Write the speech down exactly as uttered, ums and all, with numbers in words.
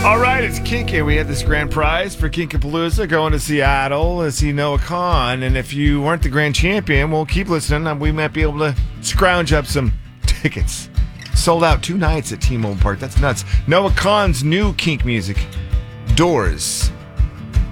All right, it's Kinky. We have this grand prize for Kinkapalooza going to Seattle to see Noah Kahan. And if you weren't the grand champion, we'll keep listening. We might be able to scrounge up some tickets. Sold out two nights at T-Mobile Park. That's nuts. Noah Kahan's new kink music, Doors.